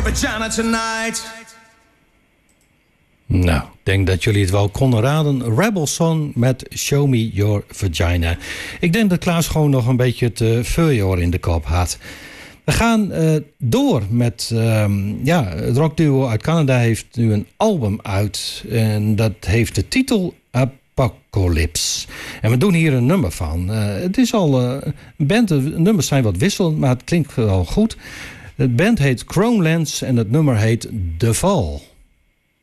vagina tonight. Nou, ik denk dat jullie het wel konden raden. Rebel Son met Show Me Your Vagina. Ik denk dat Klaas gewoon nog een beetje het voorjaar in de kop had. We gaan door met... het rockduo uit Canada heeft nu een album uit. En dat heeft de titel Apocalypse. En we doen hier een nummer van. Het is al een band, de nummers zijn wat wisselend, maar het klinkt wel goed. Het band heet Chromelands en het nummer heet The Fall.